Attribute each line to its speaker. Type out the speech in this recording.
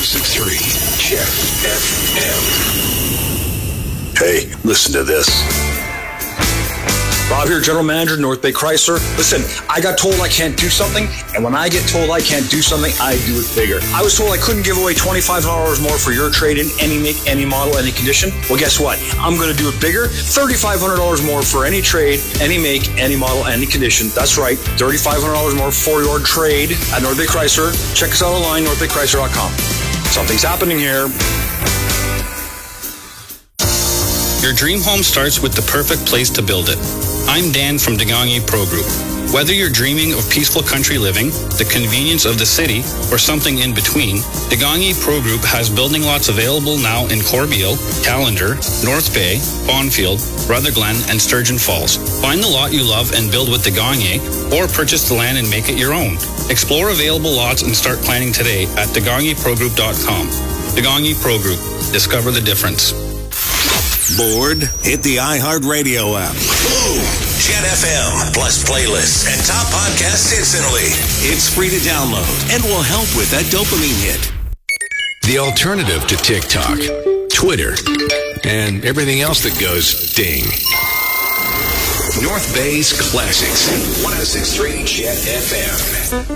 Speaker 1: 106.3 Jet FM.
Speaker 2: Hey, listen to this.
Speaker 3: Bob here, General Manager, North Bay Chrysler. Listen, I got told I can't do something, and when I get told I can't do something, I do it bigger. I was told I couldn't give away $2,500 more for your trade-in, any make, any model, any condition. Well, guess what? I'm going to do it bigger. $3,500 more for any trade, any make, any model, any condition. That's right, $3,500 more for your trade at North Bay Chrysler. Check us out online, northbaychrysler.com. Something's happening here.
Speaker 4: Your dream home starts with the perfect place to build it. I'm Dan from Degani Pro Group. Whether you're dreaming of peaceful country living, the convenience of the city, or something in between, Degani Pro Group has building lots available now in Corbeil, Callander, North Bay, Bonfield, Rutherglen, and Sturgeon Falls. Find the lot you love and build with Degani, or purchase the land and make it your own. Explore available lots and start planning today at DeganiProGroup.com. Degani Pro Group. Discover the difference.
Speaker 5: Bored? Hit the iHeartRadio app.
Speaker 1: Boom! Jet FM plus playlists and top podcasts instantly.
Speaker 5: It's free to download and will help with that dopamine hit.
Speaker 1: The alternative to TikTok, Twitter, and everything else that goes ding. North Bay's Classics. 106.3 Jet FM.